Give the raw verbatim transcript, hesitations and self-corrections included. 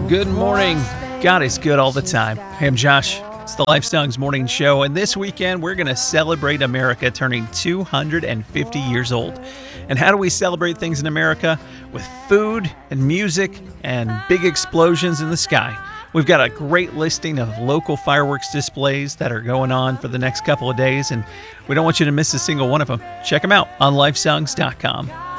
Good morning. God is good all the time. Hey, I'm Josh. It's the Life Songs Morning Show, and this weekend we're going to celebrate America turning two hundred fifty years old. And how do we celebrate things in America? With food and music and big explosions in the sky. We've got a great listing of local fireworks displays that are going on for the next couple of days, and we don't want you to miss a single one of them. Check them out on lifesongs dot com.